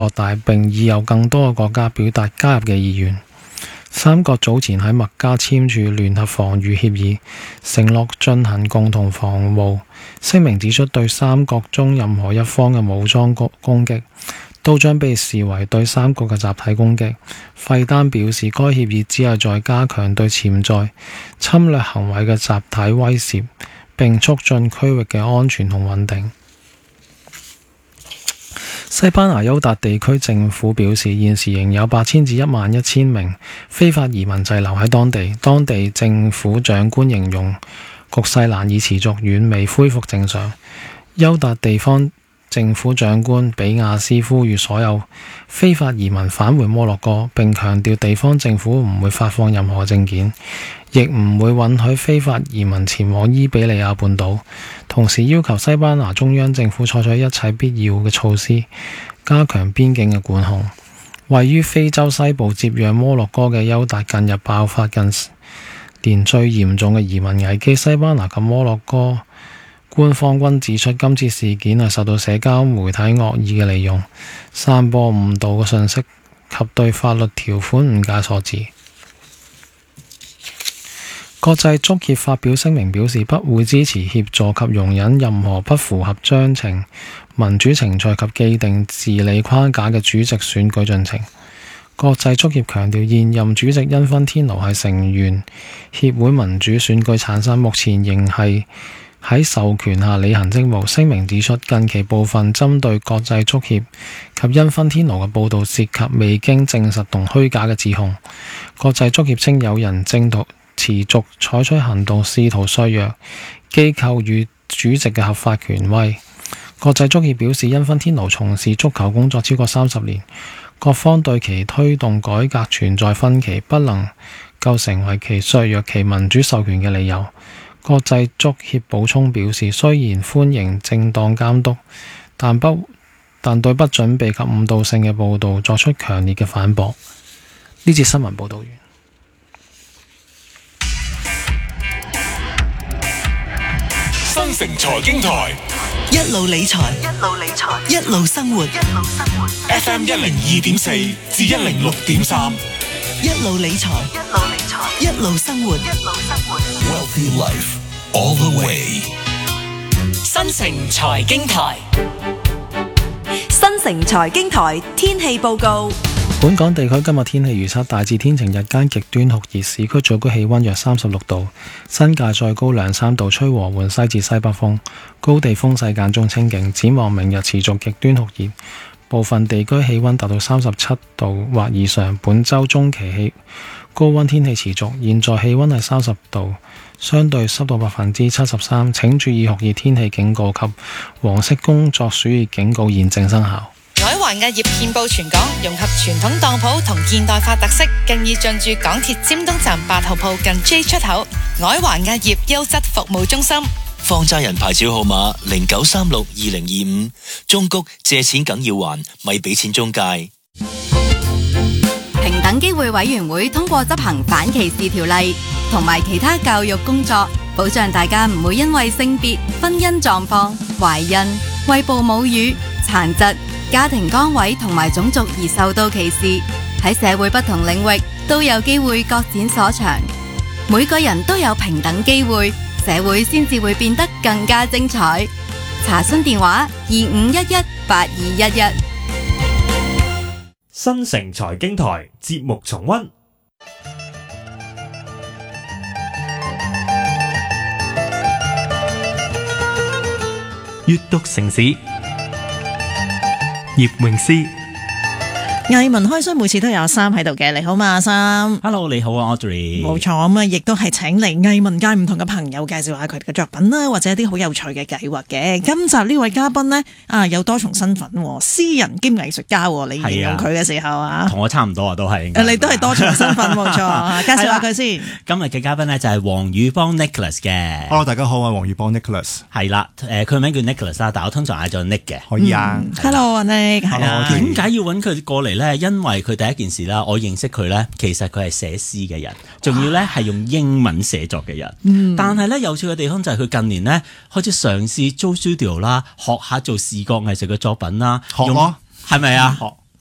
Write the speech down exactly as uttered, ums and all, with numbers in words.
擴大，並已有更多嘅國家表達加入嘅意願。三國早前喺麥加簽署聯合防禦協議，承諾進行共同防務。聲明指出，對三國中任何一方嘅武裝攻擊都將被視為對三國嘅集體攻擊。費丹表示，該協議只係在加強對潛在侵略行為嘅集體威懾，並促進區域嘅安全同穩定。西班牙邱達地區政府表示，現時仍有八千至一萬一千名非法移民滯留喺當地。當地政府長官形容局勢難以持續，遠未恢復正常。邱達地方政府長官比亞斯呼籲所有非法移民返回摩洛哥，並強調地方政府唔會發放任何證件，亦唔會允許非法移民前往伊比利亞半島。同時要求西班牙中央政府採取一切必要嘅措施，加強邊境嘅管控。位於非洲西部接壤摩洛哥嘅邱達近日爆發近年最嚴重嘅移民危機。西班牙及摩洛哥官方均指出，今次事件係受到社交媒體惡意嘅利用，散播誤導嘅信息及對法律條款誤解所致。國際足協發表聲明表示，不會支持協助及容忍任何不符合章程、民主程序及既定治理框架嘅主席選舉進程。國際足協強調，現任主席因芬天奴係成員協會民主選舉產生，目前仍係喺授權下履行職務。聲明指出，近期部分針對國際足協及因芬天奴嘅報導涉及未經證實同虛假嘅指控。國際足協稱有人正圖持續採取行動，試圖削弱機構與主席嘅合法權威。國際足協表示，因芬天奴從事足球工作超過三十年，各方對其推動改革存在分歧，不能夠成為其削弱其民主授權嘅理由。國際足協補充表示，雖然歡迎正當監督，但不但對不準備及誤導性嘅報導作出強烈嘅反駁。呢節新聞報導完。 新城財經台， 一路理財，一路理財，一路生活，一路生活。 F M 一零二點四至一零六點三， 一路理財，一路理財，一路生活，一路生活。 Wealthy life all the way。 新城財經台， 新城財經台天氣報告。 本港地區今日天氣預測大致天晴，日間極端酷熱，市區最高氣溫約三十六度，新界再高兩三度，吹和緩西至西北風，高地風勢間中清勁。展望明日持續極端酷熱，部分地區氣溫達到三十七度或以上。本週中期氣高溫天氣持續，現在氣溫係三十度，相對濕度百分之七十三。請注意酷熱天氣警告及黃色工作暑熱警告現正生效。 海華壓業遍佈全港，融合傳統當鋪同現代化特色，更已進駐港鐵尖東站八號鋪近 J 出口。海華壓業優質服務中心， 放債人牌照號碼零九三六二零二五，中谷借錢梗要還，咪俾錢中介。 平等機會委員會通過執行反歧視條例同埋其他教育工作，保障大家唔會因為性別、婚姻狀況、懷孕、餵哺母乳、殘疾、家庭崗位同埋種族而受到歧視，喺社會不同領域都有機會各展所長。每個人都有平等機會，社會先至會變得更加精彩。查詢電話二五一一八二一一。 新城財經台節目重溫。 閱讀城市，葉詠詩。 藝文開箱每次都有阿三喺度嘅，你好嘛阿三 ？Hello， 你好啊 Audrey。冇錯，咁啊，亦都係請嚟藝文界唔同嘅朋友介紹下佢哋嘅作品啦，或者一啲好有趣嘅計劃嘅。今集呢位嘉賓呢，啊有多重身份，詩人兼藝術家，你形容佢嘅時候啊， 同我差唔多啊，都係。 你都係多重身份，冇錯。介紹下佢先。 今日嘅嘉賓呢，就係黃宇邦 Nicholas 嘅。 Hello， 大家好啊，黃宇邦 Nicholas。 係啦，誒，佢名叫 Nicholas 啦，但我通常嗌做 Nick 嘅。 可以啊。 Hello Nick，係啊。 點解要揾佢過嚟呢？因為佢第一件事啦，我認識佢咧，其實佢係寫詩嘅人，仲要咧係用英文寫作嘅人。嗯、但係咧有趣嘅地方就係佢近年咧開始嘗試租 studio 啦，學下做視覺藝術嘅作品啦。 學咯， 係咪啊？學